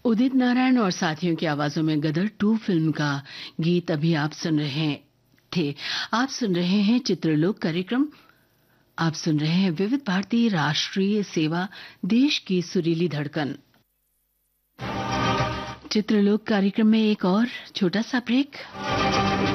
उदित नारायण और साथियों की आवाजों में गदर 2 फिल्म का गीत अभी आप सुन रहे थे। आप सुन रहे हैं चित्रलोक कार्यक्रम। आप सुन रहे हैं विविध भारती राष्ट्रीय सेवा, देश की सुरीली धड़कन। चित्रलोक कार्यक्रम में एक और छोटा सा ब्रेक।